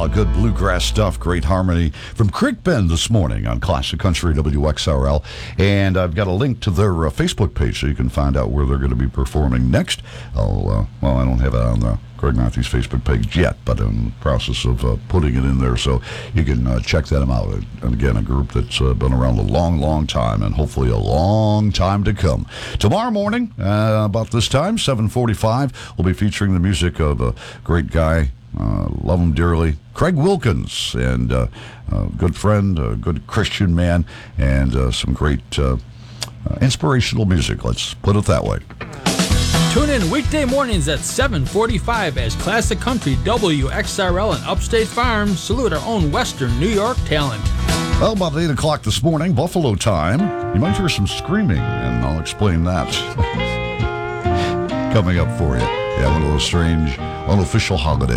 good bluegrass stuff, great harmony from Creek Bend this morning on Classic Country WXRL. And I've got a link to their Facebook page so you can find out where they're going to be performing next. I don't have it on the Greg Matthews Facebook page yet, but in the process of putting it in there so you can check them out. And again, a group that's been around a long, long time and hopefully a long time to come. Tomorrow morning, about this time, 7:45, we'll be featuring the music of a great guy, love him dearly, Craig Wilkins, and a good friend, a good Christian man, and some great inspirational music, let's put it that way. Tune in weekday mornings at 7:45 as Classic Country WXRL and Upstate Farm salute our own Western New York talent. Well, about 8 o'clock this morning, Buffalo time, you might hear some screaming, and I'll explain that coming up for you. Yeah, one of those strange unofficial holidays.